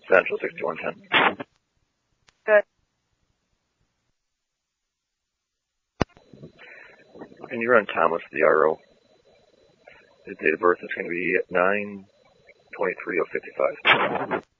Central 6110. Good. And you're on Thomas, the RO. His date of birth is going to be 9/23/55.